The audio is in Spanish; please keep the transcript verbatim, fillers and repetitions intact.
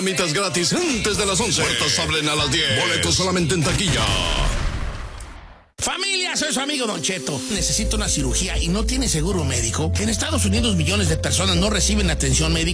Mitas gratis antes de las once. Puertas abren a las diez. Boletos solamente en taquilla. Familia, soy su amigo Don Cheto. Necesito una cirugía y no tiene seguro médico. En Estados Unidos millones de personas no reciben atención médica.